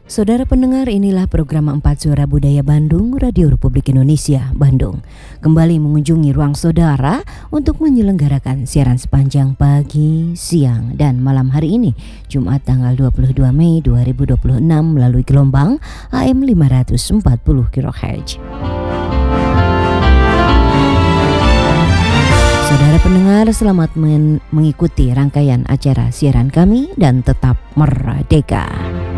Saudara pendengar, inilah program 4 Suara Budaya Bandung, Radio Republik Indonesia, Bandung. Kembali mengunjungi ruang saudara untuk menyelenggarakan siaran sepanjang pagi, siang, dan malam hari ini, Jumat tanggal 22 Mei 2026 melalui gelombang AM 540 kHz. Saudara pendengar, selamat mengikuti rangkaian acara siaran kami dan tetap merdeka.